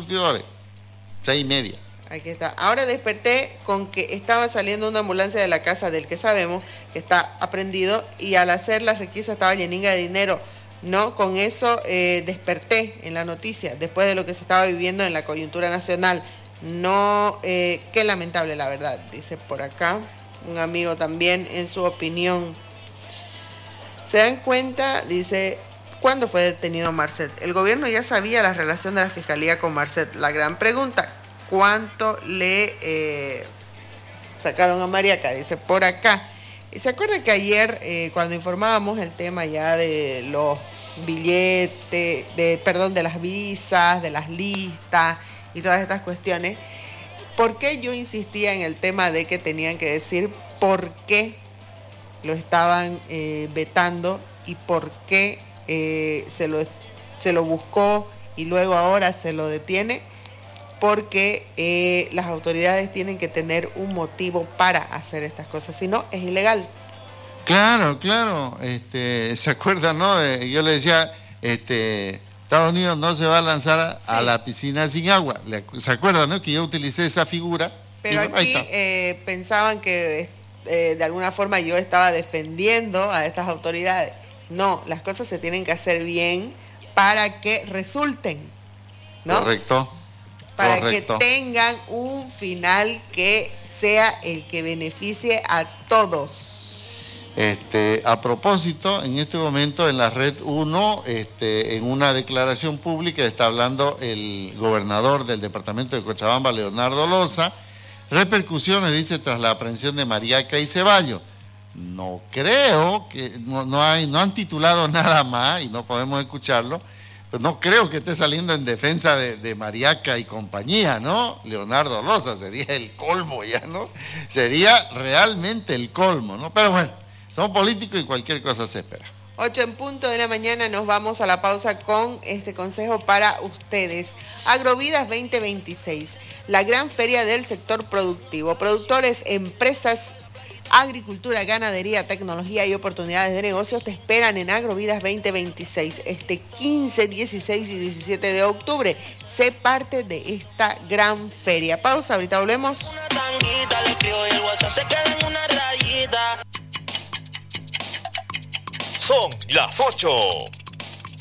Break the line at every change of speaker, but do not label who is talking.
surtidores. 6:30.
Aquí está. Ahora desperté con que estaba saliendo una ambulancia de la casa del que sabemos que está aprendido y al hacer la requisa estaba lleninga de dinero. No, con eso desperté en la noticia, después de lo que se estaba viviendo en la coyuntura nacional. No, qué lamentable la verdad, dice por acá un amigo también en su opinión. ¿Se dan cuenta? Dice, ¿cuándo fue detenido Marcet? El gobierno ya sabía la relación de la fiscalía con Marcet. La gran pregunta, ¿cuánto le sacaron a Mariaca? Dice por acá. ¿Y se acuerda que ayer cuando informábamos el tema ya de los billetes, de las visas, de las listas y todas estas cuestiones, por qué yo insistía en el tema de que tenían que decir por qué lo estaban vetando y por qué se lo buscó y luego ahora se lo detiene? Porque las autoridades tienen que tener un motivo para hacer estas cosas, si no es ilegal.
Claro. ¿Se acuerdan, no? Yo le decía, Estados Unidos no se va a lanzar a la piscina sin agua. ¿Se acuerdan, no? Que yo utilicé esa figura.
Pero aquí pensaban que de alguna forma yo estaba defendiendo a estas autoridades. No, las cosas se tienen que hacer bien para que resulten, ¿no?
Correcto.
Para que tengan un final que sea el que beneficie a todos.
A propósito, en este momento en la Red 1, en una declaración pública está hablando el gobernador del departamento de Cochabamba, Leonardo Loza. Repercusiones, dice, tras la aprehensión de Mariaca y Ceballos. No creo que, no han titulado nada más y no podemos escucharlo. Pues no creo que esté saliendo en defensa de Mariaca y compañía, ¿no? Leonardo Loza, sería el colmo ya, ¿no? Sería realmente el colmo, ¿no? Pero bueno, son políticos y cualquier cosa se espera.
8:00 a.m, nos vamos a la pausa con este consejo para ustedes. Agrovidas 2026, la gran feria del sector productivo. Productores, empresas, agricultura, ganadería, tecnología y oportunidades de negocios te esperan en Agrovidas 2026 este 15, 16 y 17 de octubre. Sé parte de esta gran feria. Pausa, ahorita volvemos.
Una tanguita, le escribo y el WhatsApp se queda en una rayita.
Son las 8:00.